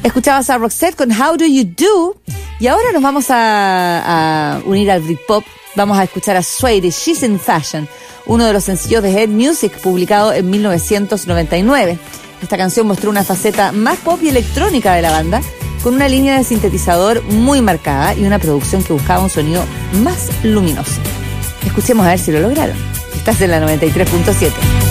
Escuchabas a Roxette con How Do You Do. Y ahora nos vamos a unir al Britpop. Vamos a escuchar a Suede, She's in Fashion, uno de los sencillos de Head Music publicado en 1999. Esta canción mostró una faceta más pop y electrónica de la banda, con una línea de sintetizador muy marcada y una producción que buscaba un sonido más luminoso. Escuchemos a ver si lo lograron. Estás en la 93.7.